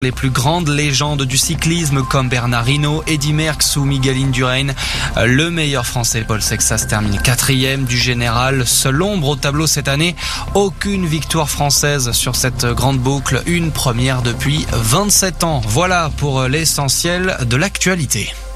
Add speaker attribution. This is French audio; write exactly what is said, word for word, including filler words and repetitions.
Speaker 1: Les plus grandes légendes du cyclisme comme Bernard Hinault, Eddy Merckx ou Miguel Indurain. Le meilleur français, Paul Sexas, termine quatrième du général. Seule ombre au tableau cette année, aucune victoire française sur cette grande boucle. Une première depuis vingt-sept ans. Voilà pour l'essentiel de l'actualité.